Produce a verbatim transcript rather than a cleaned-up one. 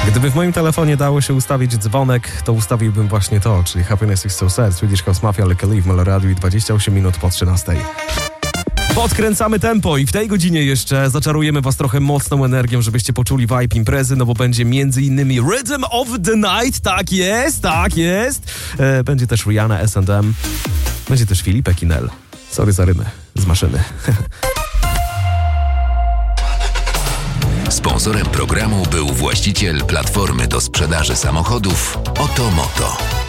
Gdyby w moim telefonie dało się ustawić dzwonek, to ustawiłbym właśnie to, czyli Happiness is so sad, Swedish House Mafia, Like a Leaf, Meloradiu i dwadzieścia osiem minut po trzynastej. Podkręcamy tempo i w tej godzinie jeszcze zaczarujemy was trochę mocną energią, żebyście poczuli vibe imprezy, no bo będzie między innymi Rhythm of the Night, tak jest, tak jest. E, będzie też Rihanna, S and M, będzie też Filipe Kinel. Sorry za rymy z maszyny. Sponsorem programu był właściciel platformy do sprzedaży samochodów Otomoto.